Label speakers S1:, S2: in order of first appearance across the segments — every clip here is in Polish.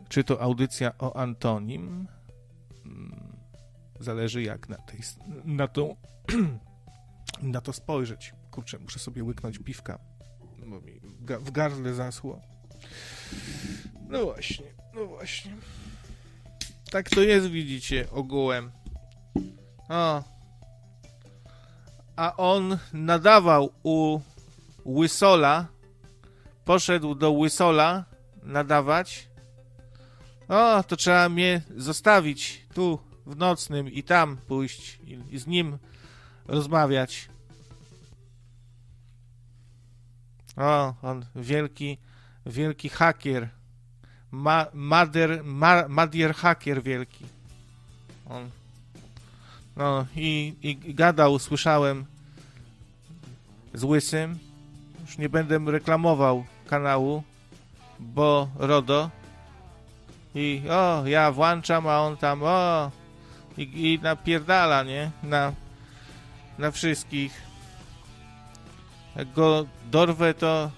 S1: Czy to audycja o Antonim? Zależy jak na to spojrzeć. Kurczę, muszę sobie łyknąć piwka, bo mi w gardle zaschło. No właśnie. Tak to jest, widzicie, ogółem. O. A on nadawał u Łysola. Poszedł do Łysola nadawać. O, to trzeba mnie zostawić tu w Nocnym i tam pójść i z nim rozmawiać. O, on wielki hakier. Madier hakier wielki. On. No i gadał, słyszałem, z Łysym. Już nie będę reklamował kanału, bo RODO. I ja włączam, a on tam i napierdala, nie? Na wszystkich. Jak go dorwę, to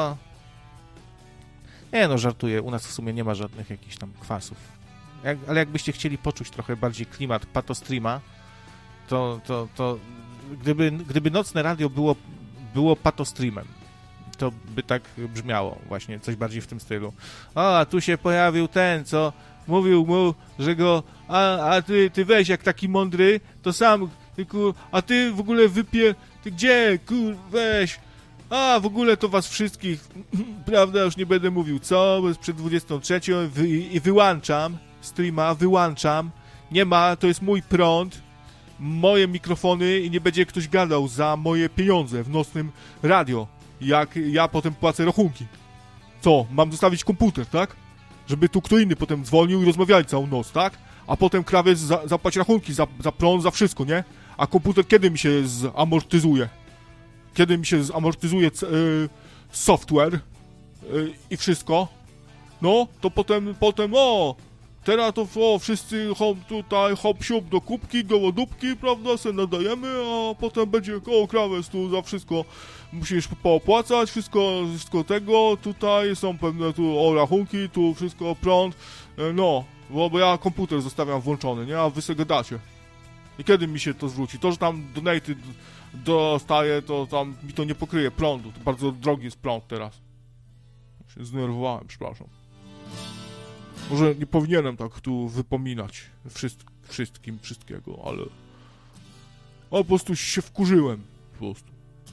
S1: Nie no, żartuję. U nas w sumie nie ma żadnych jakichś tam kwasów. Ale jakbyście chcieli poczuć trochę bardziej klimat patostreama, to gdyby Nocne Radio było patostreamem, to by tak brzmiało właśnie, coś bardziej w tym stylu. A tu się pojawił ten, co mówił mu, że go, a ty weź jak taki mądry, to sam, a ty w ogóle ty gdzie, weź, a w ogóle to was wszystkich, prawda, już nie będę mówił co, bo jest przed 23 i wyłączam streama, nie ma, to jest mój prąd, moje mikrofony i nie będzie ktoś gadał za moje pieniądze w Nocnym Radio. Jak ja potem płacę rachunki. Co? Mam zostawić komputer, tak? Żeby tu kto inny potem dzwonił i rozmawiali całą noc, tak? A potem krawiec zapłaci rachunki za prąd, za wszystko, nie? A komputer kiedy mi się zamortyzuje? Kiedy mi się zamortyzuje software i wszystko? No, to potem teraz to wszyscy hop siup do kubki, gołodupki, prawda, se nadajemy, a potem będzie krawiec tu za wszystko musisz poopłacać, wszystko tego, tutaj są pewne tu rachunki, tu wszystko, prąd, no, bo ja komputer zostawiam włączony, nie, a wy se gadacie. I kiedy mi się to zwróci? To, że tam donaty dostaję, to tam mi to nie pokryje prądu, to bardzo drogi jest prąd teraz. Się zdenerwowałem, przepraszam. Może nie powinienem tak tu wypominać wszystkiego, ale po prostu się wkurzyłem, po prostu.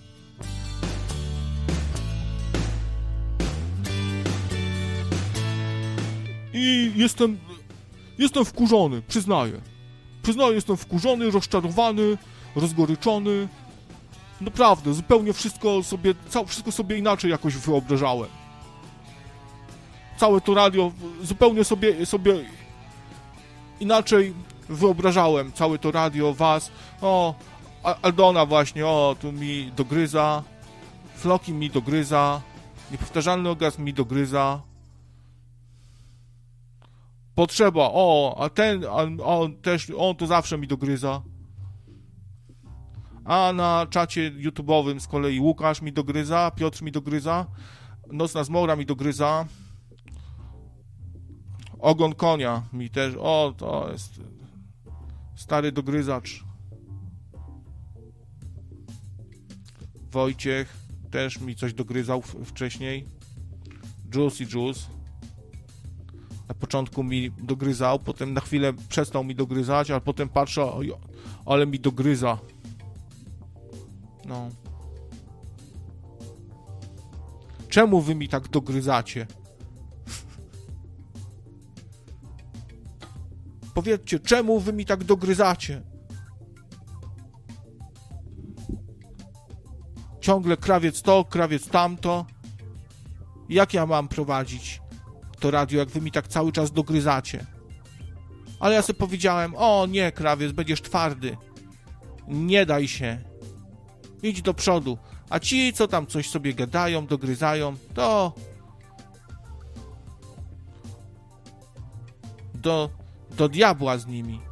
S1: I jestem wkurzony, przyznaję. Jestem wkurzony, rozczarowany, rozgoryczony. Naprawdę, zupełnie wszystko sobie inaczej jakoś wyobrażałem. Całe to radio zupełnie sobie inaczej wyobrażałem. Całe to radio, was. Aldona właśnie, tu mi dogryza. Floki mi dogryza. Niepowtarzalny orgazm mi dogryza. Potrzeba, on to zawsze mi dogryza. A na czacie YouTube'owym z kolei Łukasz mi dogryza, Piotr mi dogryza, Nocna Zmora mi dogryza, Ogon Konia mi też, to jest stary dogryzacz. Wojciech też mi coś dogryzał wcześniej. Juice. Na początku mi dogryzał, potem na chwilę przestał mi dogryzać, ale potem patrzę, ale mi dogryza. No. Czemu wy mi tak dogryzacie? Powiedzcie, czemu wy mi tak dogryzacie? Ciągle krawiec to, krawiec tamto. Jak ja mam prowadzić to radio, jak wy mi tak cały czas dogryzacie? Ale ja sobie powiedziałem, nie, krawiec, będziesz twardy. Nie daj się. Idź do przodu. A ci, co tam coś sobie gadają, dogryzają, to do diabła z nimi.